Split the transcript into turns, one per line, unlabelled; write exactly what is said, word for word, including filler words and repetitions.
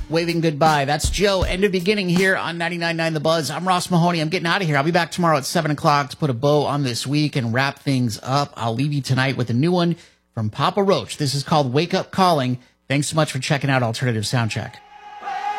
waving goodbye. That's Joe. End of beginning here on ninety-nine point nine The Buzz. I'm Ross Mahoney. I'm getting out of here. I'll be back tomorrow at seven o'clock to put a bow on this week and wrap things up. I'll leave you tonight with a new one from Papa Roach. This is called Wake Up Calling. Thanks so much for checking out Alternative Soundcheck.